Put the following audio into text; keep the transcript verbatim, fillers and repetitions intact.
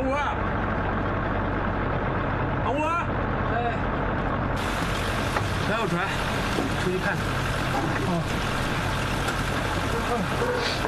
五啊，老五啊，哎，来有船，出去看看。哦。